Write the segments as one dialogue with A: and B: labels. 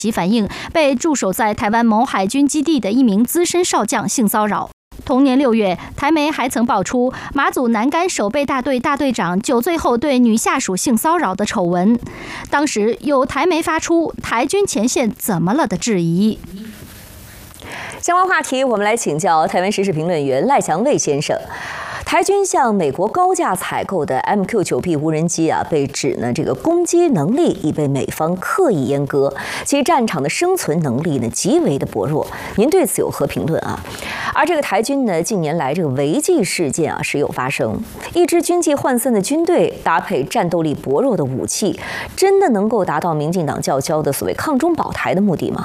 A: 及反映被驻守在台湾某海军基地的一名资深少将性骚扰。同年6月，台媒还曾爆出马祖南竿守备大队大队长酒醉后对女下属性骚扰的丑闻。当时有台媒发出台军前线怎么了的质疑。
B: 相关话题，我们来请教台湾时事评论员赖祥卫先生。台军向美国高价采购的 MQ-9B 无人机被指呢这个攻击能力已被美方刻意阉割，其战场的生存能力呢极为的薄弱。您对此有何评论啊？而这个台军呢近年来这个违纪事件时有发生，一支军纪涣散的军队搭配战斗力薄弱的武器，真的能够达到民进党叫嚣的所谓抗中保台的目的吗？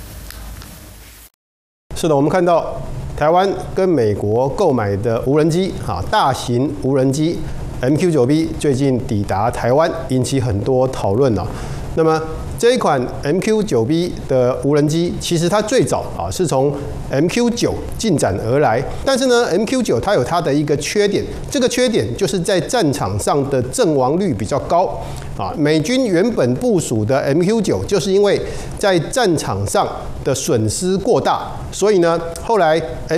C: 是的，我们看到台湾跟美国购买的无人机大型无人机 MQ-9B 最近抵达台湾，引起很多讨论了。那么这一款 MQ-9B 的无人机，其实它最早是从 MQ-9 进展而来，但是呢 MQ-9 它有它的一个缺点，这个缺点就是在战场上的阵亡率比较高。美军原本部署的 MQ-9 就是因为在战场上的损失过大，所以呢，后来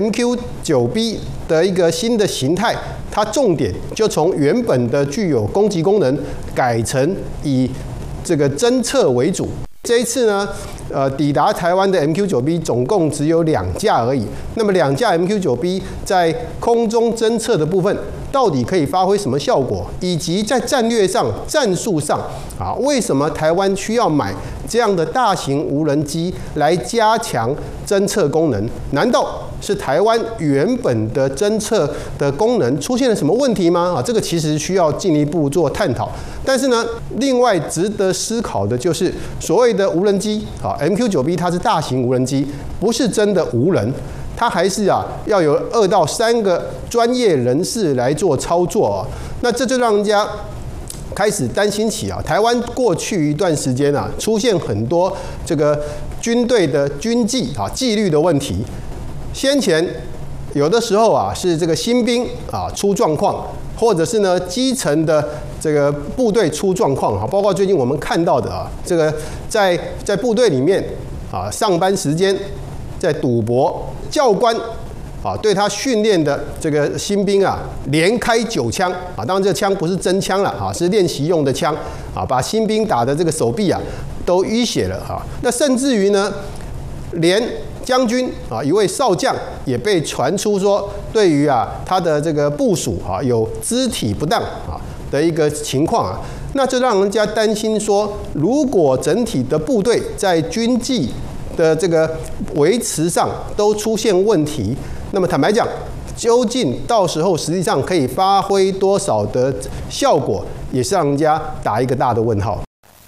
C: MQ-9B 的一个新的形态，它重点就从原本的具有攻击功能，改成以这个侦测为主。这一次呢，抵达台湾的 MQ-9B 总共只有2架而已。那么2架 MQ-9B 在空中侦测的部分，到底可以发挥什么效果？以及在战略上、战术上为什么台湾需要买这样的大型无人机来加强侦测功能？难道是台湾原本的侦测的功能出现了什么问题吗？这个其实需要进一步做探讨。但是呢，另外值得思考的就是所谓的无人机MQ-9B 它是大型无人机，不是真的无人。它还是要有2到3个专业人士来做操作那这就让人家开始担心起台湾过去一段时间出现很多这个军队的军纪纪律的问题。先前有的时候是这个新兵出状况，或者是呢基层的这个部队出状况包括最近我们看到的这个在部队里面上班时间在赌博。教官对他训练的这个新兵连开9枪当然这枪不是真枪了是练习用的枪把新兵打的这个手臂都淤血了那甚至于呢，连将军一位少将也被传出说，对于他的这个部属有肢体不当的一个情况那这让人家担心说，如果整体的部队在军纪的这个维持上都出现问题，那么坦白讲，究竟到时候实际上可以发挥多少的效果，也是让人家打一个大的问号。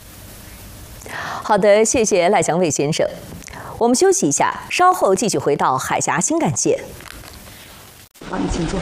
B: 好的，谢谢赖祥卫先生。我们休息一下，稍后继续回到海峡新干线。
D: 好，你请坐。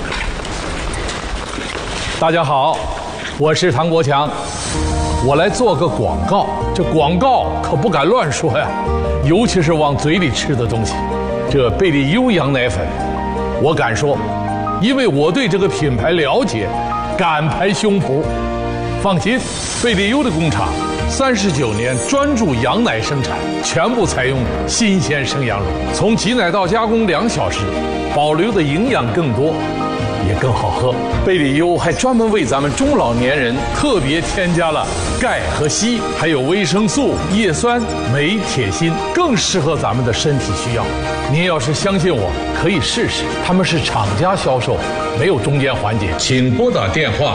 E: 大家好，我是唐国强，我来做个广告。这广告可不敢乱说呀。尤其是往嘴里吃的东西，这贝利优羊奶粉，我敢说，因为我对这个品牌了解，敢拍胸脯。放心，贝利优的工厂39年专注羊奶生产，全部采用新鲜生羊乳，从挤奶到加工2小时，保留的营养更多，也更好喝。贝利优还专门为咱们中老年人特别添加了钙和硒，还有维生素、叶酸、镁、铁、锌，更适合咱们的身体需要。您要是相信我，可以试试。他们是厂家销售，没有中间环节。请拨打电话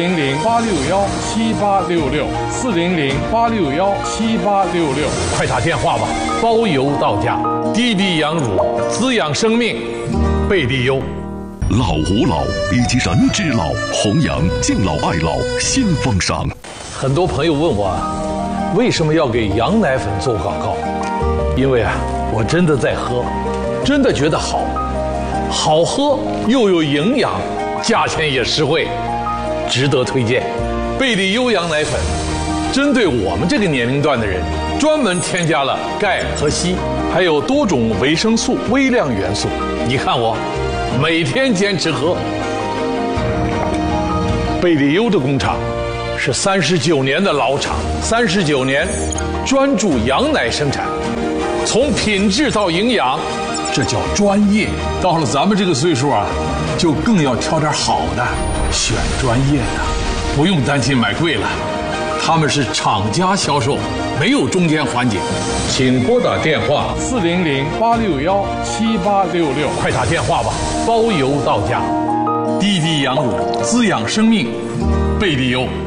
E: 400-861-7866，400-861-7866，快打电话吧，包邮到家。低低羊乳，滋养生命，贝利优。
F: 老吾老以及人之老，弘扬敬老爱老新风尚。
E: 很多朋友问我，为什么要给羊奶粉做广告？因为我真的在喝，真的觉得好喝又有营养，价钱也实惠，值得推荐。贝利优羊奶粉针对我们这个年龄段的人，专门添加了钙和硒，还有多种维生素、微量元素。你看我每天坚持喝。贝利优的工厂是39年的老厂，39年专注羊奶生产，从品质到营养，这叫专业。到了咱们这个岁数啊，就更要挑点好的，选专业的，不用担心买贵了。他们是厂家销售，没有中间环节。请拨打电话400-861-7866，快打电话吧，包邮到家。滴滴羊乳，滋养生命，贝利优。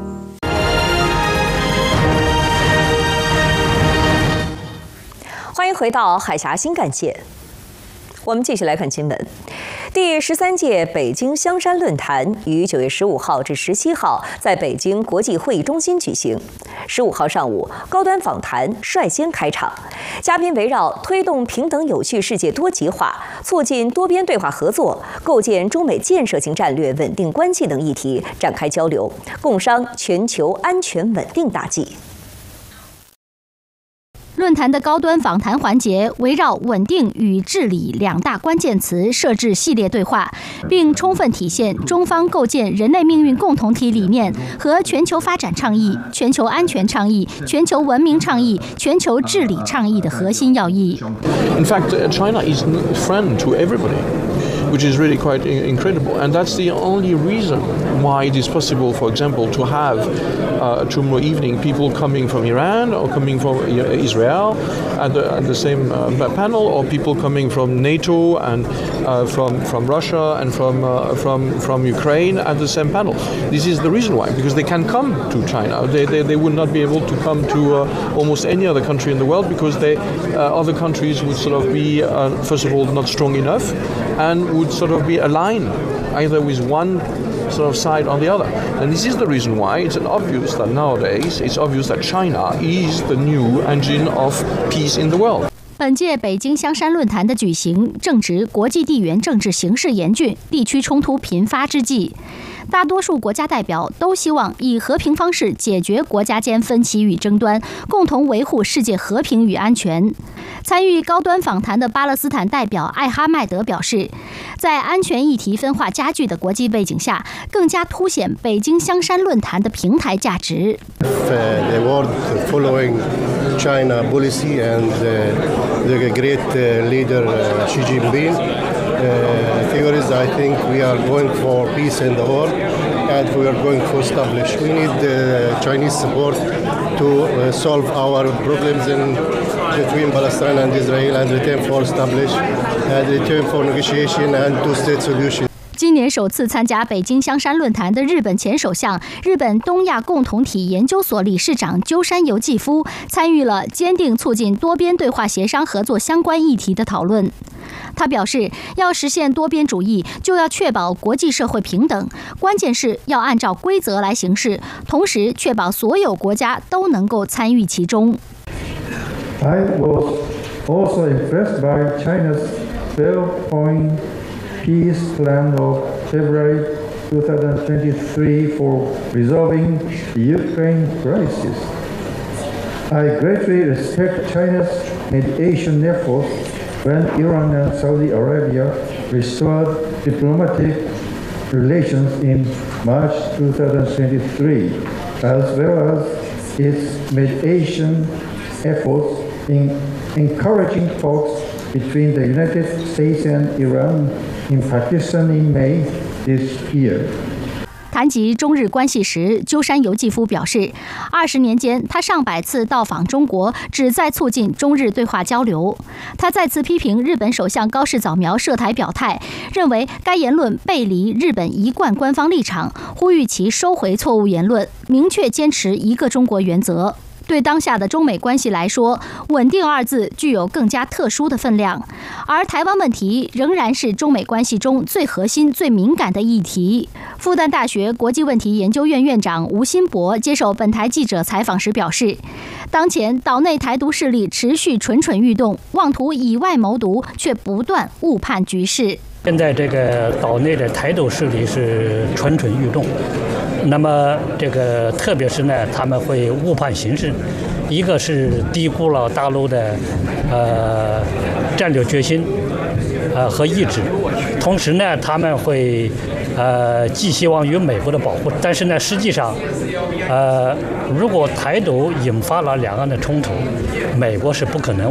B: 欢迎回到海峡新干线，我们继续来看新闻。第13届北京香山论坛于9月15号至17号在北京国际会议中心举行。15号上午，高端访谈率先开场，嘉宾围绕推动平等有序世界多极化、促进多边对话合作、构建中美建设性战略稳定关系等议题展开交流，共商全球安全稳定大计。
A: 论坛的高端访谈环节围绕稳定与治理两大关键词设置系列对话，并充分体现中方构建人类命运共同体理念和全球发展倡议、全球安全倡议、全球文明倡议、全球治理倡议的核心要义。
G: In fact, China is a friend to everybody, which is really quite incredible. And that's the only reason why it is possible, for example, to have tomorrow evening people coming from Iran or coming from Israel at the same panel, or people coming from NATO and from Russia and from Ukraine at the same panel. This is the reason why, because they can come to China. They would not be able to come to almost any other country in the world, because other countries would sort of be, first of all, not strong enough, and would sort of be aligned either with one sort of side or the other. And this is the reason why it's obvious that nowadays it's obvious that China is the new engine of peace in the world.
A: 本届北京香山论坛的举行，正值国际地缘政治形势严峻、地区冲突频发之际。大多数国家代表都希望以和平方式解决国家间分歧与争端，共同维护世界和平与安全。参与高端访谈的巴勒斯坦代表艾哈迈德表示，在安全议题分化加剧的国际背景下，更加凸显北京香山论坛的平台价值。
H: The world following China policy and the great leader Xi Jinping theories, I think we are going for peace in the world, and we are going to establish. We need Chinese support to solve our problems between Palestine and Israel, and return for establish, and return for negotiation and two-state solution.
A: 今年首次参加北京香山论坛的日本前首相、日本东亚共同体研究所理事长鸠山由纪夫参与了坚定促进多边对话协商合作相关议题的讨论。他表示，要实现多边主义，就要确保国际社会平等，关键是要按照规则来行事，同时确保所有国家都能够参与其中。
I: I was also impressed by China's 12-point peace plan of February 2023 for resolving the Ukraine crisis. I greatly respect China's mediation efforts when Iran and Saudi Arabia restored diplomatic relations in March 2023, as well as its mediation efforts in encouraging talks between the United States and Iran in Pakistan in May this year.
A: 谈及中日关系时，鸠山由纪夫表示，20年间他上百次到访中国，旨在促进中日对话交流。他再次批评日本首相高市早苗涉台表态，认为该言论背离日本一贯官方立场，呼吁其收回错误言论，明确坚持一个中国原则。对当下的中美关系来说，稳定二字具有更加特殊的分量，而台湾问题仍然是中美关系中最核心、最敏感的议题。复旦大学国际问题研究院院长吴新博接受本台记者采访时表示，当前岛内台独势力持续蠢蠢欲动，妄图以外谋独，却不断误判局势。
J: 现在这个岛内的台独势力是蠢蠢欲动，那么这个特别是呢，他们会误判形势，一个是低估了大陆的战略决心和意志，同时呢，他们会寄希望于美国的保护。但是呢，实际上，如果台独引发了两岸的冲突，美国是不可能